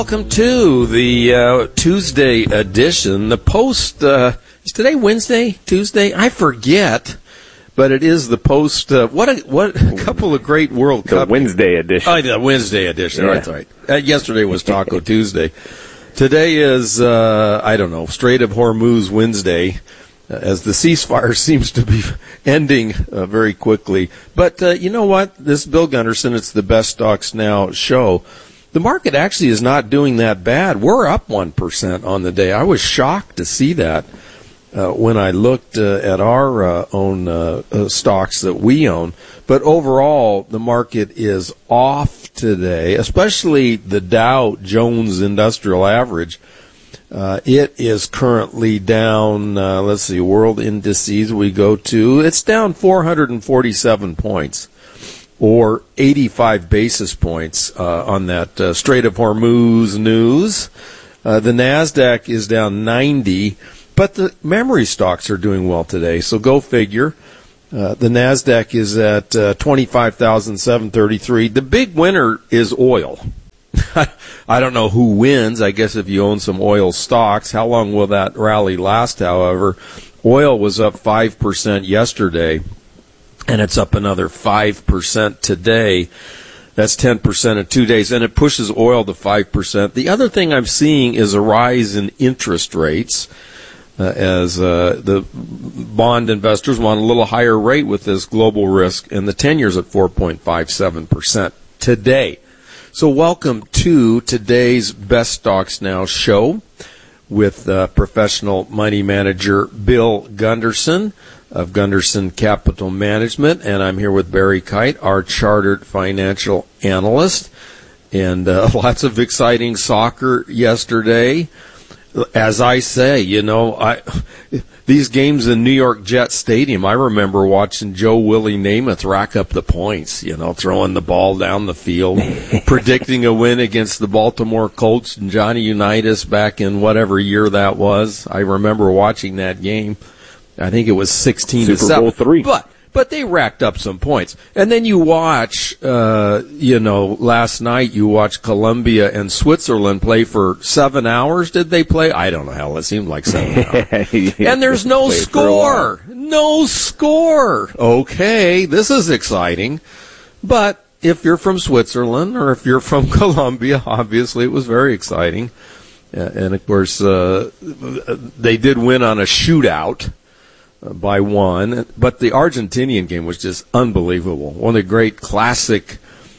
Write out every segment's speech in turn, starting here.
Welcome to the Tuesday edition. The Post, is today Wednesday, Tuesday? I forget, but it is the Post. What a couple of great World Cup. The Wednesday edition. Oh, the Wednesday edition, yeah. That's right. Yesterday was Taco Tuesday. Today is, Strait of Hormuz Wednesday, as the ceasefire seems to be ending very quickly. But you know what? This is Bill Gunderson. It's the Best Stocks Now show. The market actually is not doing that bad. We're up 1% on the day. I was shocked to see that when I looked at our own stocks that we own. But overall, the market is off today, especially the Dow Jones Industrial Average. It is currently down, world indices we go to. It's down 447 points. Or 85 basis points on that Strait of Hormuz news. The NASDAQ is down 90, but the memory stocks are doing well today, so go figure. The NASDAQ is at 25,733. The big winner is oil. I don't know who wins. I guess if you own some oil stocks. How long will that rally last, however? Oil was up 5% yesterday. And it's up another 5% today. That's 10% in 2 days, and it pushes oil to 5%. The other thing I'm seeing is a rise in interest rates as the bond investors want a little higher rate with this global risk, and the 10-year's at 4.57% today. So welcome to today's Best Stocks Now show with professional money manager Bill Gunderson of Gunderson Capital Management, and I'm here with Barry Kite, our chartered financial analyst, and lots of exciting soccer yesterday. As I say, these games in New York Jet Stadium, I remember watching Joe Willie Namath rack up the points, throwing the ball down the field, predicting a win against the Baltimore Colts and Johnny Unitas back in whatever year that was. I remember watching that game. I think it was 16-7. Super Bowl III. But they racked up some points. And then you watch, last night you watched Colombia and Switzerland play for 7 hours. Did they play? I don't know. Hell, it seemed like 7 hours. And there's no score. No score. Okay, this is exciting. But if you're from Switzerland or if you're from Colombia, obviously it was very exciting. And, of course, they did win on a shootout. By one, but the Argentinian game was just unbelievable. One of the great classic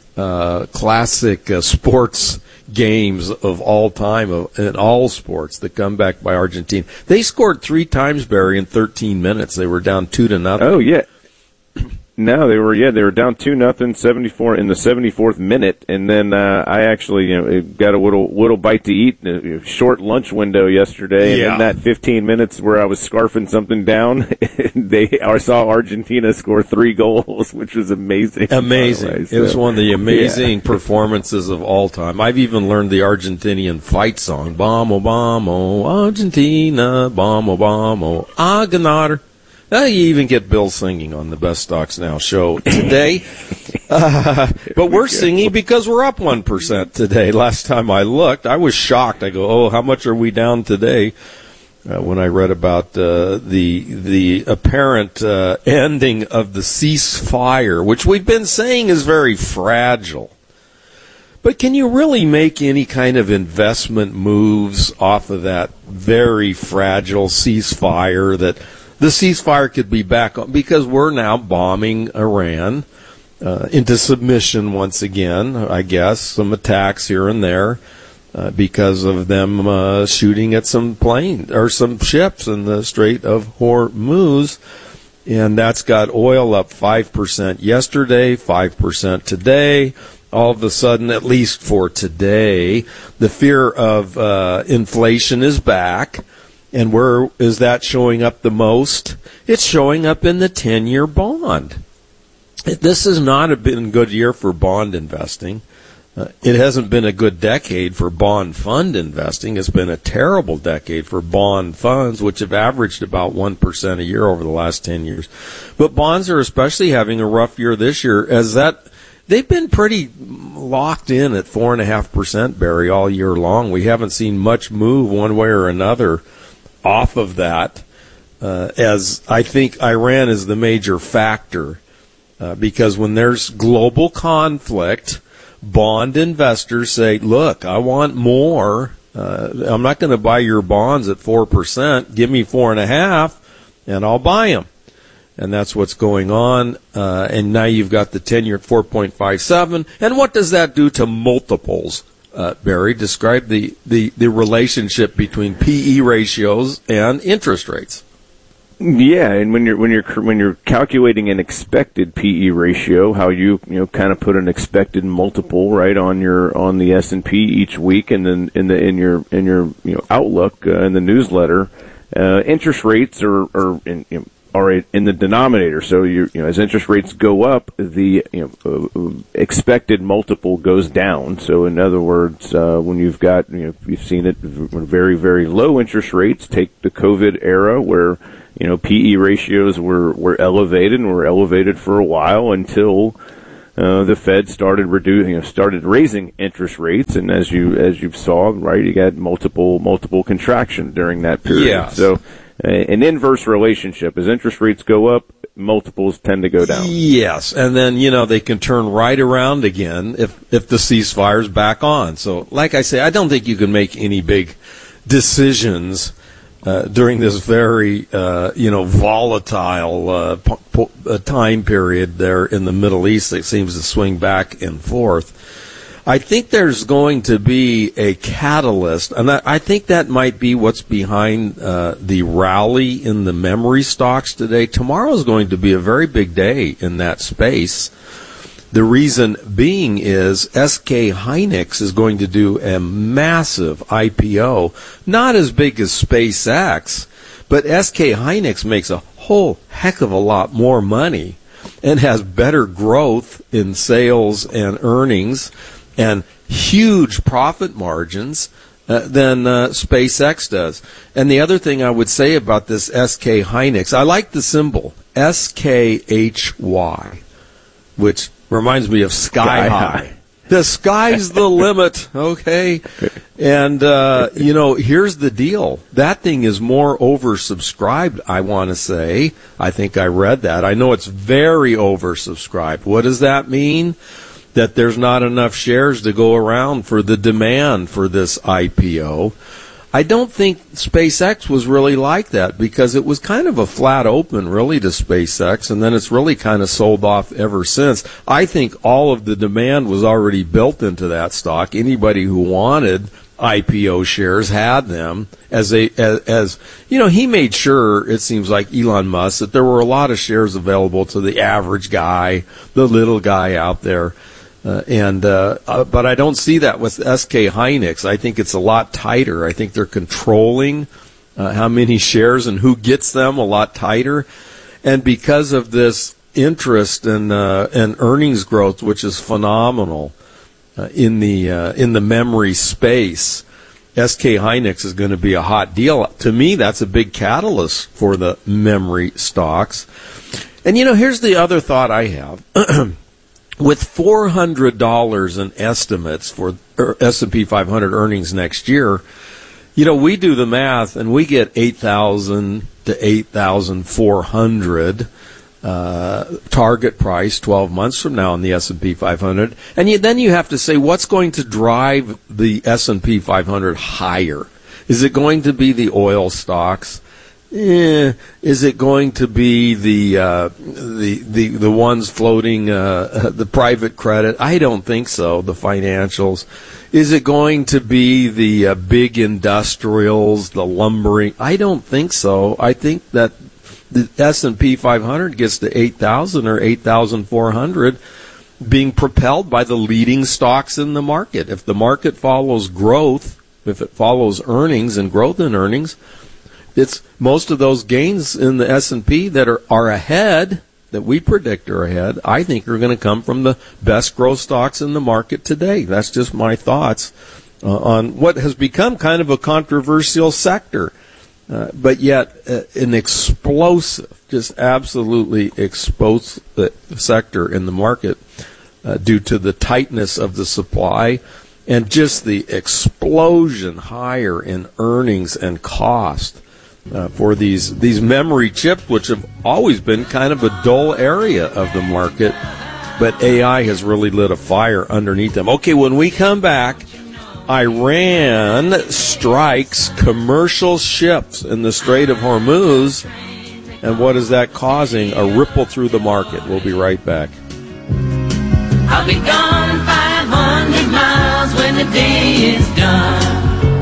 sports games of all time in all sports. The comeback by Argentina. They scored 3 times, Barry, in 13 minutes. They were down 2-0. Oh yeah. No, they were down 2-0, 74 in the 74th minute, and then I actually got a little bite to eat in a short lunch window yesterday, and in that 15 minutes where I was scarfing something down, I saw Argentina score 3 goals, which was amazing. Amazing. It was one of the amazing performances of all time. I've even learned the Argentinian fight song, "Vamos, vamos, Argentina, vamos, vamos, a ganar." You even get Bill singing on the Best Stocks Now show today. But we're singing because we're up 1% today. Last time I looked, I was shocked. I go, how much are we down today? When I read about the apparent ending of the ceasefire, which we've been saying is very fragile. But can you really make any kind of investment moves off of that very fragile ceasefire that... The ceasefire could be back on because we're now bombing Iran into submission once again, I guess. Some attacks here and there because of them shooting at some planes or some ships in the Strait of Hormuz. And that's got oil up 5% yesterday, 5% today. All of a sudden, at least for today, the fear of inflation is back. And where is that showing up the most? It's showing up in the 10-year bond. This has not been a good year for bond investing. It hasn't been a good decade for bond fund investing. It's been a terrible decade for bond funds, which have averaged about 1% a year over the last 10 years. But bonds are especially having a rough year this year, as that they've been pretty locked in at 4.5%, Barry, all year long. We haven't seen much move one way or another off of that, as I think Iran is the major factor, because when there's global conflict, bond investors say, look, I want more. I'm not going to buy your bonds at 4%. Give me 4.5%, and I'll buy them. And that's what's going on. And now you've got the 10-year at 4.57. And what does that do to multiples? Barry, describe the relationship between PE ratios and interest rates. Yeah, and when you're calculating an expected PE ratio, how you kind of put an expected multiple right on the S&P each week, and then in your outlook in the newsletter, interest rates are in the denominator. So as interest rates go up, the expected multiple goes down. So in other words, when you've got you've seen it when very, very low interest rates, take the COVID era where PE ratios were elevated and were elevated for a while until the Fed started raising interest rates, and as you saw, right, you got multiple contraction during that period. Yes. So an inverse relationship. As interest rates go up, multiples tend to go down. Yes, and then they can turn right around again if the ceasefire's back on. So, like I say, I don't think you can make any big decisions during this very volatile time period there in the Middle East that seems to swing back and forth. I think there's going to be a catalyst, and I think that might be what's behind the rally in the memory stocks today. Tomorrow is going to be a very big day in that space. The reason being is SK Hynix is going to do a massive IPO, not as big as SpaceX, but SK Hynix makes a whole heck of a lot more money and has better growth in sales and earnings and huge profit margins than SpaceX does. And the other thing I would say about this SK Hynix, I like the symbol, SKHY, which reminds me of Sky High. The sky's the limit, okay? And, here's the deal. That thing is more oversubscribed, I want to say. I think I read that. I know it's very oversubscribed. What does that mean? That there's not enough shares to go around for the demand for this IPO. I don't think SpaceX was really like that because it was kind of a flat open really to SpaceX, and then it's really kind of sold off ever since. I think all of the demand was already built into that stock. Anybody who wanted IPO shares had them as he made sure, it seems like Elon Musk, that there were a lot of shares available to the average guy, the little guy out there. But I don't see that with SK Hynix. I think it's a lot tighter. I think they're controlling how many shares and who gets them a lot tighter. And because of this interest and earnings growth, which is phenomenal in the memory space, SK Hynix is going to be a hot deal. To me, that's a big catalyst for the memory stocks. And here's the other thought I have. With $400 in estimates for S&P 500 earnings next year, we do the math and we get 8,000 to 8,400 target price 12 months from now in the S&P 500. And then you have to say, what's going to drive the S&P 500 higher? Is it going to be the oil stocks? Is it going to be the ones floating the private credit? I don't think so. The financials. Is it going to be the big industrials, the lumbering? I don't think so. I think that the S&P 500 gets to 8,000 or 8,400 being propelled by the leading stocks in the market. If the market follows growth, if it follows earnings and growth in earnings, it's most of those gains in the S&P that are ahead, that we predict are ahead, I think are going to come from the best growth stocks in the market today. That's just my thoughts on what has become kind of a controversial sector, but yet an explosive, just absolutely explosive sector in the market. due to the tightness of the supply and just the explosion higher in earnings and cost for these memory chips, which have always been kind of a dull area of the market. But AI has really lit a fire underneath them. Okay, when we come back, Iran strikes commercial ships in the Strait of Hormuz. And what is that causing? A ripple through the market. We'll be right back. I'll be gone 500 miles when the day is done.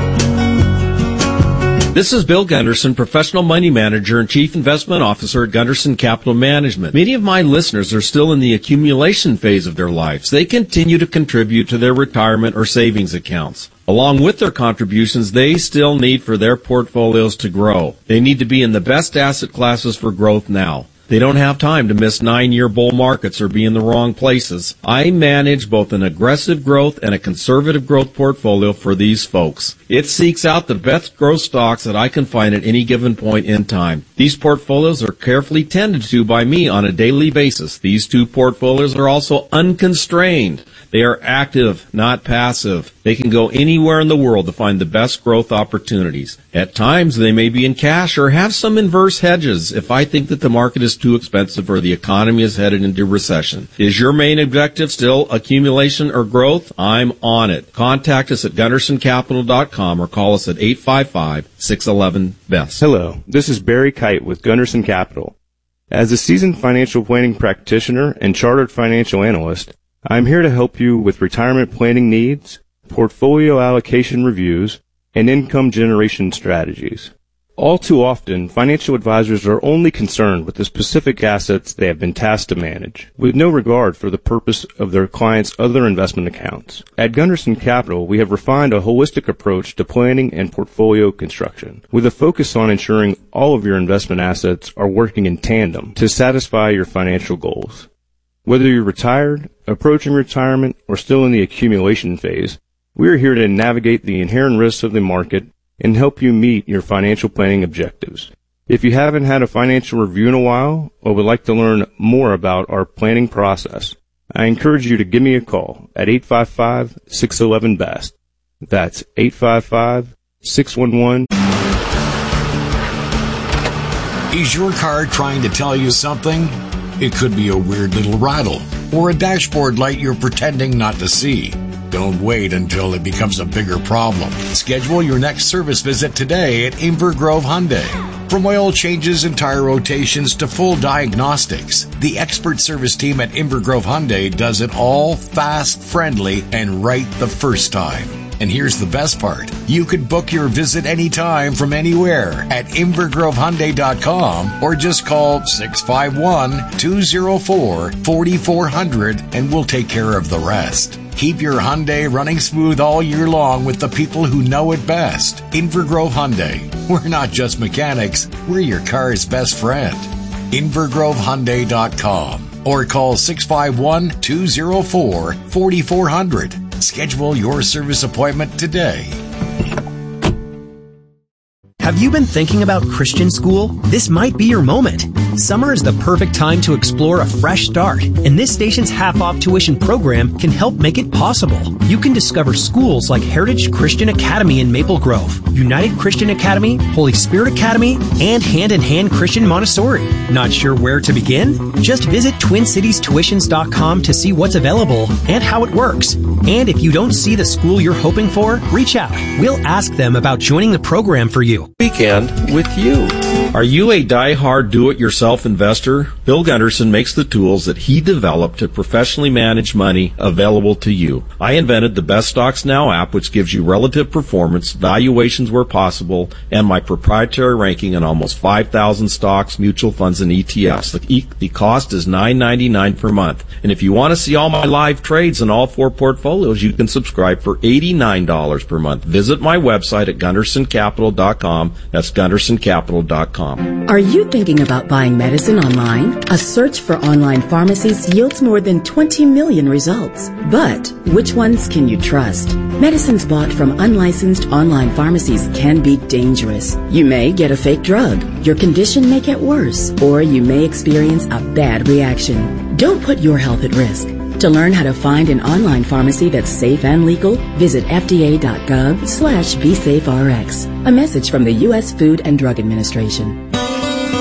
This is Bill Gunderson, Professional Money Manager and Chief Investment Officer at Gunderson Capital Management. Many of my listeners are still in the accumulation phase of their lives. They continue to contribute to their retirement or savings accounts. Along with their contributions, they still need for their portfolios to grow. They need to be in the best asset classes for growth now. They don't have time to miss 9-year bull markets or be in the wrong places. I manage both an aggressive growth and a conservative growth portfolio for these folks. It seeks out the best growth stocks that I can find at any given point in time. These portfolios are carefully tended to by me on a daily basis. These two portfolios are also unconstrained. They are active, not passive. They can go anywhere in the world to find the best growth opportunities. At times, they may be in cash or have some inverse hedges if I think that the market is too expensive or the economy is headed into recession. Is your main objective still accumulation or growth? I'm on it. Contact us at GundersonCapital.com or call us at 855-611-BEST. Hello, this is Barry Kite with Gunderson Capital. As a seasoned financial planning practitioner and chartered financial analyst, I'm here to help you with retirement planning needs, portfolio allocation reviews, and income generation strategies. All too often, financial advisors are only concerned with the specific assets they have been tasked to manage, with no regard for the purpose of their clients' other investment accounts. At Gunderson Capital, we have refined a holistic approach to planning and portfolio construction, with a focus on ensuring all of your investment assets are working in tandem to satisfy your financial goals. Whether you're retired, approaching retirement, or still in the accumulation phase, we are here to navigate the inherent risks of the market and help you meet your financial planning objectives. If you haven't had a financial review in a while or would like to learn more about our planning process, I encourage you to give me a call at 855-611-BEST. That's 855-611. Is your car trying to tell you something? It could be a weird little rattle or a dashboard light you're pretending not to see. Don't wait until it becomes a bigger problem. Schedule your next service visit today at Inver Grove Hyundai. From oil changes and tire rotations to full diagnostics, the expert service team at Inver Grove Hyundai does it all fast, friendly, and right the first time. And here's the best part. You could book your visit anytime from anywhere at InvergroveHyundai.com or just call 651-204-4400 and we'll take care of the rest. Keep your Hyundai running smooth all year long with the people who know it best. Inver Grove Hyundai. We're not just mechanics, we're your car's best friend. InvergroveHyundai.com or call 651-204-4400. Schedule your service appointment today. Have you been thinking about Christian school? This might be your moment. Summer is the perfect time to explore a fresh start, and this station's half-off tuition program can help make it possible. You can discover schools like Heritage Christian Academy in Maple Grove, United Christian Academy, Holy Spirit Academy, and Hand in Hand Christian Montessori. Not sure where to begin? Just visit TwinCitiesTuitions.com to see what's available and how it works. And if you don't see the school you're hoping for, reach out. We'll ask them about joining the program for you. Weekend with you. Are you a die-hard do-it-yourself investor? Bill Gunderson makes the tools that he developed to professionally manage money available to you. I invented the Best Stocks Now app, which gives you relative performance, valuations where possible, and my proprietary ranking on almost 5,000 stocks, mutual funds, and ETFs. The cost is $9.99 per month. And if you want to see all my live trades in all 4 portfolios, you can subscribe for $89 per month. Visit my website at GundersonCapital.com. That's GundersonCapital.com. Are you thinking about buying medicine online? A search for online pharmacies yields more than 20 million results. But which ones can you trust? Medicines bought from unlicensed online pharmacies can be dangerous. You may get a fake drug, your condition may get worse, or you may experience a bad reaction. Don't put your health at risk. To learn how to find an online pharmacy that's safe and legal, visit fda.gov/BeSafeRx. A message from the U.S. Food and Drug Administration.